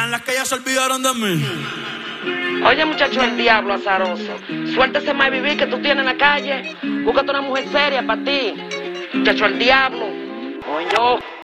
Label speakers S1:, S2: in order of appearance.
S1: dirán las que ya se olvidaron de mí.
S2: Oye, muchacho, el diablo azaroso. Suéltese más vivir que tú tienes en la calle. Búscate una mujer seria para ti. Muchacho, el diablo. Coño.